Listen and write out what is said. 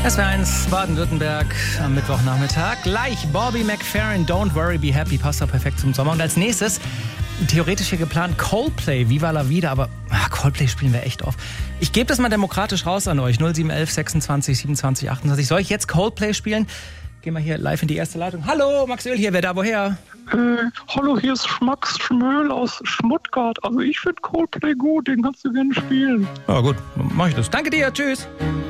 SWR1 Baden-Württemberg am Mittwochnachmittag. Gleich Bobby McFerrin, Don't Worry, Be Happy, passt doch perfekt zum Sommer. Und als nächstes, theoretisch hier geplant, Coldplay, Viva la Vida, aber Coldplay spielen wir echt oft. Ich gebe das mal demokratisch raus an euch, 0711 26 27 28. Soll ich jetzt Coldplay spielen? Gehen wir hier live in die erste Leitung. Hallo, Max Öl hier, wer da, woher? Hallo, hier ist Max Schmöhl aus Schmuttgart. Also ich finde Coldplay gut, den kannst du gerne spielen. Ja gut, mach ich das. Danke dir, tschüss.